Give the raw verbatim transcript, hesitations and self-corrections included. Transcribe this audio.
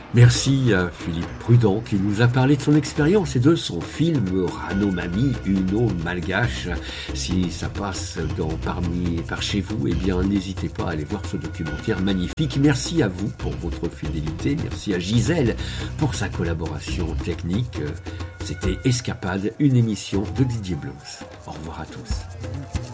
Merci à Philippe Prudent qui nous a parlé de son expérience et de son film Ranomami, une eau malgache. Si ça passe dans, parmi, par chez vous, eh bien n'hésitez pas à aller voir ce documentaire magnifique. Merci à vous pour votre fidélité. Merci à Gisèle pour sa collaboration technique. C'était Escapade, une émission de Didier Blues. Au revoir à tous.